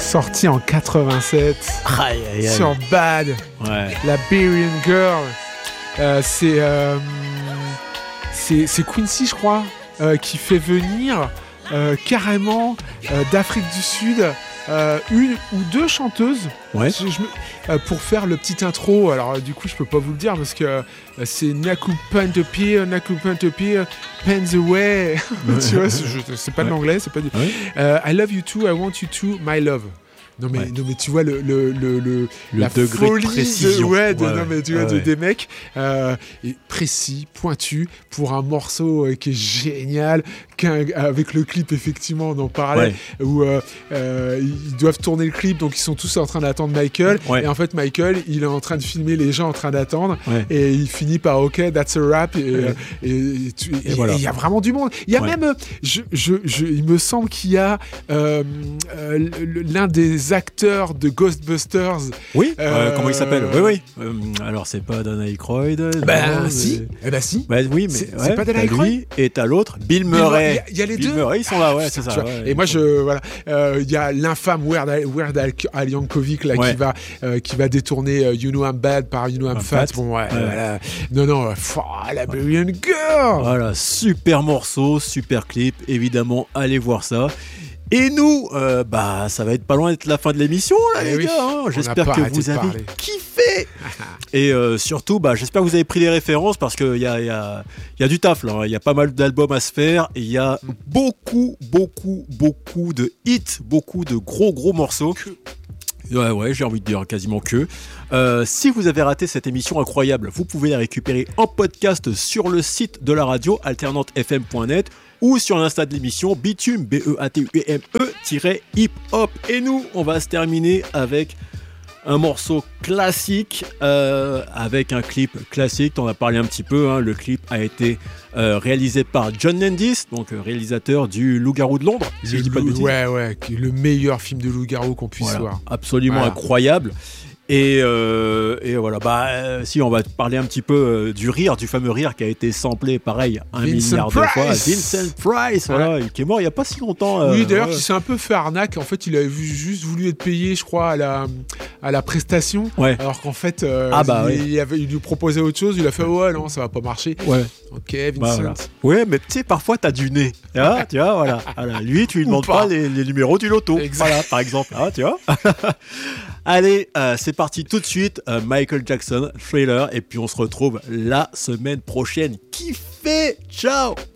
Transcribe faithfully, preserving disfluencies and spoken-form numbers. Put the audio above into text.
sorti en quatre-vingt-sept aïe, aïe, aïe. sur Bad, ouais. la Barian Girl. Euh, c'est, euh, c'est c'est Quincy, je crois, euh, qui fait venir euh, carrément euh, d'Afrique du Sud euh, une ou deux chanteuses. Ouais. Je, je me, euh, pour faire le petit intro. Alors euh, du coup je peux pas vous le dire parce que euh, c'est Naku Pantopia, Naku Pantopia, Pans Away. Tu vois, c'est, je, c'est pas ouais. de l'anglais, c'est pas du. Ouais. Euh, I love you too, I want you to, my love. Non mais, ouais. non mais tu vois le, le, le, le, le la degré folie de précision de, ouais, de, ouais, non, mais, tu vois, ouais, de, ouais. des mecs euh, et précis, pointu pour un morceau euh, qui est génial, qu'un, avec le clip effectivement on en parlait ouais. où euh, euh, ils doivent tourner le clip donc ils sont tous en train d'attendre Michael ouais. et en fait Michael il est en train de filmer les gens en train d'attendre ouais. et il finit par OK that's a rap et il ouais. et, et, et, et, voilà. y a vraiment du monde il y a ouais. même je, je, je, il me semble qu'il y a euh, euh, l'un des acteurs de Ghostbusters. Oui, euh, euh, comment il s'appelle ? Oui, oui. Euh, alors, c'est pas Dan Aykroyd. Ben, si. Mais... Eh ben, si. Ben, oui, mais c'est, ouais, c'est pas Dan Aykroyd. Lui, et t'as l'autre, Bill Murray. Il y, y a les Bill deux. Murray, ils sont là, ouais, c'est ça. Ouais, ouais, et moi, je, voilà. Il euh, y a l'infâme Weird Al, Weird Al Yankovic, là, ouais. qui va, euh, qui va détourner uh, You Know I'm Bad par You Know I'm, I'm Fat. fat. Bon, ouais, ouais. Voilà. Non, non, oh, la Barian Girl. Voilà, super morceau, super clip. Évidemment, allez voir ça. Et nous, euh, bah, ça va être pas loin d'être la fin de l'émission, là, eh les oui, gars. Hein. J'espère que vous avez parler. kiffé. Et euh, surtout, bah, j'espère que vous avez pris des références parce qu'il y a, y, a, y a du taf, là. Il y a pas mal d'albums à se faire. Et il y a beaucoup, beaucoup, beaucoup de hits, beaucoup de gros, gros morceaux. Ouais, ouais, j'ai envie de dire quasiment que. Euh, si vous avez raté cette émission incroyable, vous pouvez la récupérer en podcast sur le site de la radio, alternante f m point net, ou sur l'insta de l'émission, Bitume, B E A T U M E, hip-hop. Et nous, on va se terminer avec un morceau classique, euh, avec un clip classique, t'en as parlé un petit peu, hein. Le clip a été euh, réalisé par John Landis, donc euh, réalisateur du Loup-garou de Londres, si le je dis pas de loup, bêtises. Ouais, ouais, le meilleur film de loup-garou qu'on puisse voilà, voir. Absolument voilà. Incroyable. Et, euh, et voilà, bah euh, si on va parler un petit peu euh, du rire, du fameux rire qui a été samplé, pareil, un Vincent milliard Price. de fois. Vincent Price, ouais. Voilà, qui est mort il y a pas si longtemps. Euh, oui, d'ailleurs, ouais. qui s'est un peu fait arnaque. En fait, il avait juste voulu être payé, je crois, à la à la prestation, ouais. alors qu'en fait, euh, ah bah, il, ouais. il, avait, il lui proposait autre chose. Il a fait ouais, non, ça va pas marcher. Ouais. Ok, Vincent. Bah, voilà. Ouais, mais tu sais, parfois t'as du nez. Ah, tu vois, voilà. voilà. Lui, tu lui demandes pas, pas les, les numéros du loto. Exact. Voilà, par exemple. Ah, tu vois. Allez, euh, c'est parti tout de suite. Euh, Michael Jackson, Thriller, et puis on se retrouve la semaine prochaine. Kiffez, ciao.